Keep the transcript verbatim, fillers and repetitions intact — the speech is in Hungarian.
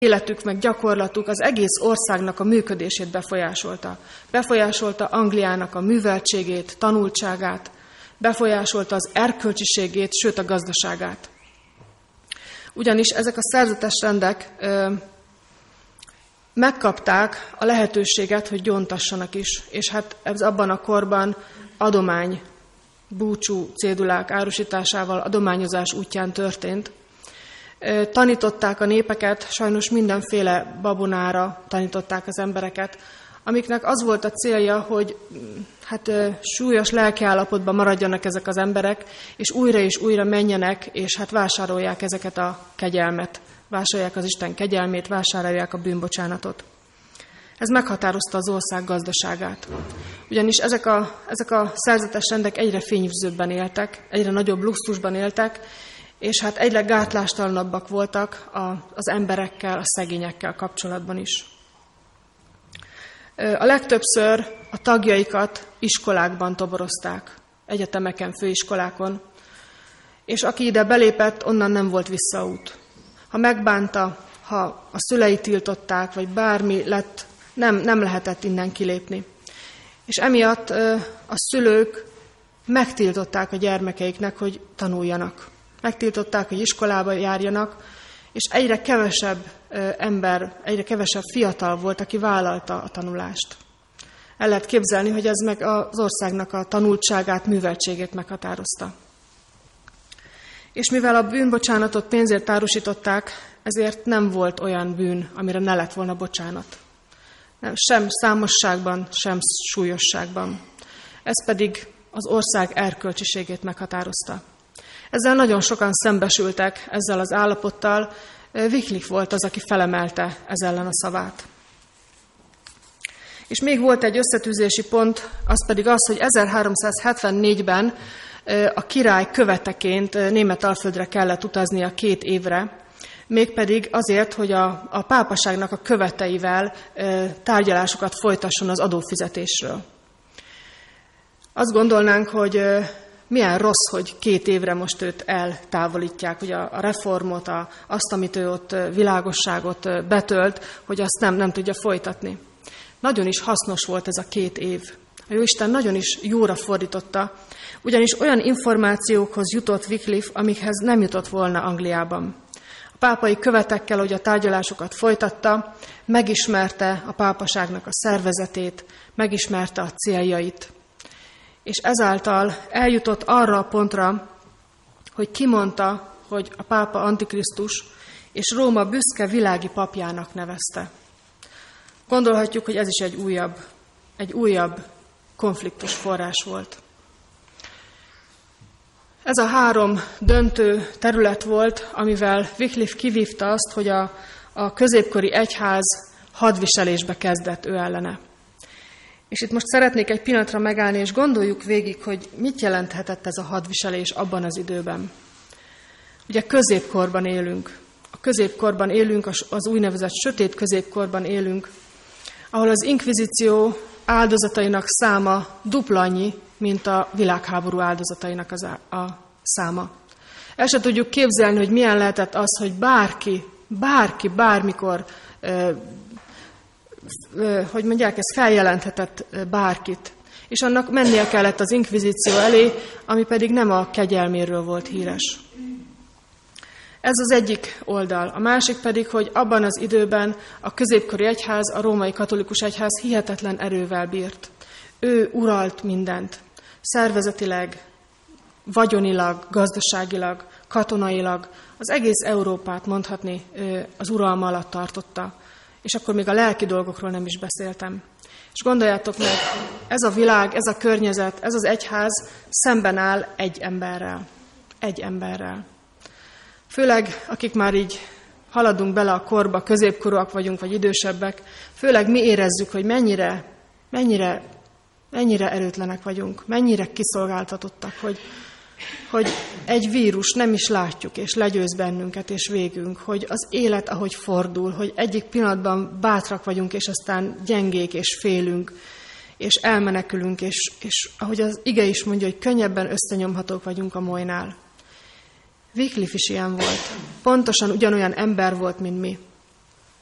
életük meg gyakorlatuk az egész országnak a működését befolyásolta. Befolyásolta Angliának a műveltségét, tanultságát, befolyásolta az erkölcsiségét, sőt a gazdaságát. Ugyanis ezek a szerzetes rendek ö, megkapták a lehetőséget, hogy gyóntassanak is, és hát ez abban a korban adomány, búcsú cédulák árusításával, adományozás útján történt. Tanították a népeket, sajnos mindenféle babonára tanították az embereket, amiknek az volt a célja, hogy hát súlyos lelkiállapotban maradjanak ezek az emberek, és újra és újra menjenek, és hát vásárolják ezeket a kegyelmet, vásárolják az Isten kegyelmét, vásárolják a bűnbocsánatot. Ez meghatározta az ország gazdaságát. Ugyanis ezek a, ezek a szerzetes rendek egyre fényűzőbben éltek, egyre nagyobb luxusban éltek, és hát egyre gátlástalanabbak voltak az emberekkel, a szegényekkel kapcsolatban is. A legtöbbször a tagjaikat iskolákban toborozták, egyetemeken, főiskolákon, és aki ide belépett, onnan nem volt visszaút. Ha megbánta, ha a szülei tiltották, vagy bármi lett, nem, nem lehetett innen kilépni. És emiatt a szülők megtiltották a gyermekeiknek, hogy tanuljanak. Megtiltották, hogy iskolába járjanak, és egyre kevesebb ember, egyre kevesebb fiatal volt, aki vállalta a tanulást. El lehet képzelni, hogy ez meg az országnak a tanultságát, műveltségét meghatározta. És mivel a bűnbocsánatot pénzért árusították, ezért nem volt olyan bűn, amire ne lett volna bocsánat. Nem, sem számosságban, sem súlyosságban. Ez pedig az ország erkölcsiségét meghatározta. Ezzel nagyon sokan szembesültek, ezzel az állapottal. Wycliffe volt az, aki felemelte ez ellen a szavát. És még volt egy összetűzési pont, az pedig az, hogy ezerháromszázhetvennégyben a király követeként Németalföldre kellett utaznia két évre, mégpedig azért, hogy a, a pápaságnak a követeivel tárgyalásokat folytasson az adófizetésről. Azt gondolnánk, hogy milyen rossz, hogy két évre most őt eltávolítják, hogy a reformot, a, azt, amit ő ott világosságot betölt, hogy azt nem, nem tudja folytatni. Nagyon is hasznos volt ez a két év. A Jóisten nagyon is jóra fordította, ugyanis olyan információkhoz jutott Wycliffe, amikhez nem jutott volna Angliában. A pápai követekkel, hogy a tárgyalásokat folytatta, megismerte a pápaságnak a szervezetét, megismerte a céljait. És ezáltal eljutott arra a pontra, hogy kimondta, hogy a pápa antikrisztus, és Róma büszke világi papjának nevezte. Gondolhatjuk, hogy ez is egy újabb, egy újabb konfliktus forrás volt. Ez a három döntő terület volt, amivel Wycliffe kivívta azt, hogy a, a középkori egyház hadviselésbe kezdett ő ellene. És itt most szeretnék egy pillanatra megállni, és gondoljuk végig, hogy mit jelenthetett ez a hadviselés abban az időben. Ugye középkorban élünk. A középkorban élünk, az úgynevezett sötét középkorban élünk, ahol az inkvizíció áldozatainak száma dupla annyi, mint a világháború áldozatainak az a, a száma. El se tudjuk képzelni, hogy milyen lehetett az, hogy bárki, bárki, bármikor, ö, ö, hogy mondják, ez feljelenthetett bárkit. És annak mennie kellett az inkvizíció elé, ami pedig nem a kegyelméről volt híres. Ez az egyik oldal. A másik pedig, hogy abban az időben a középkori egyház, a római katolikus egyház hihetetlen erővel bírt. Ő uralt mindent. Szervezetileg, vagyonilag, gazdaságilag, katonailag, az egész Európát mondhatni az uralma alatt tartotta. És akkor még a lelki dolgokról nem is beszéltem. És gondoljátok meg, ez a világ, ez a környezet, ez az egyház szemben áll egy emberrel. Egy emberrel. Főleg, akik már így haladunk bele a korba, középkorúak vagyunk, vagy idősebbek, főleg mi érezzük, hogy mennyire, mennyire, mennyire erőtlenek vagyunk, mennyire kiszolgáltatottak, hogy, hogy egy vírus nem is látjuk, és legyőz bennünket, és végünk, hogy az élet, ahogy fordul, hogy egyik pillanatban bátrak vagyunk, és aztán gyengék, és félünk, és elmenekülünk, és, és ahogy az ige is mondja, hogy könnyebben összenyomhatók vagyunk a molynál. Wycliffe is ilyen volt. Pontosan ugyanolyan ember volt, mint mi.